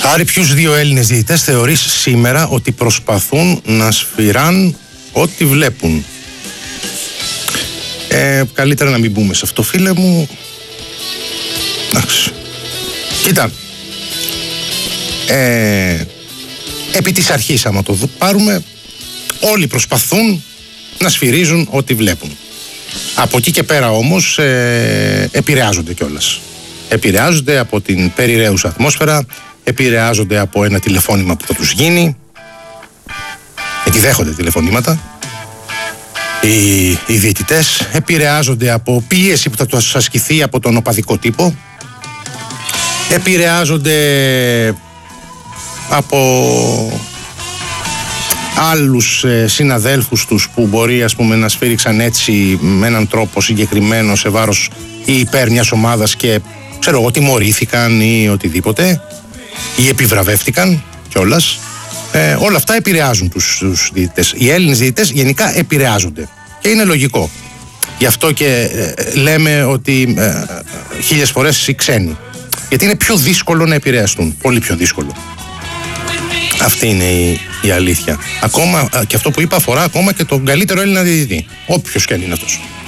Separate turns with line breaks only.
Χάρη, ποιους δύο Έλληνες διαιτητές θεωρείς σήμερα ότι προσπαθούν να σφυράν ό,τι βλέπουν? Καλύτερα να μην μπούμε σε αυτό, φίλε μου. Εντάξει. Κοίτα, επί της αρχής, άμα το πάρουμε, όλοι προσπαθούν να σφυρίζουν ό,τι βλέπουν. Από εκεί και πέρα όμως επηρεάζονται κιόλας. Επηρεάζονται από την περιραίουσα ατμόσφαιρα, επηρεάζονται από ένα τηλεφώνημα που θα τους γίνει, γιατί δέχονται τηλεφωνήματα οι διαιτητές, επηρεάζονται από πίεση που θα τους ασκηθεί από τον οπαδικό τύπο, επηρεάζονται από άλλους συναδέλφους τους που μπορεί, ας πούμε, να σφύριξαν έτσι με έναν τρόπο συγκεκριμένο σε βάρος ή υπέρ μιας ομάδας και ξέρω εγώ τιμωρήθηκαν ή οτιδήποτε ή επιβραβεύτηκαν κιόλας. Όλα αυτά επηρεάζουν τους διαιτητές. Οι Έλληνες διαιτητές γενικά επηρεάζονται και είναι λογικό. Γι' αυτό και λέμε ότι 1000 φορές οι ξένοι, γιατί είναι πιο δύσκολο να επηρεαστούν, πολύ πιο δύσκολο. Αυτή είναι η αλήθεια. Ακόμα και αυτό που είπα αφορά ακόμα και τον καλύτερο Έλληνα διαιτητή, όποιος και αν είναι αυτός.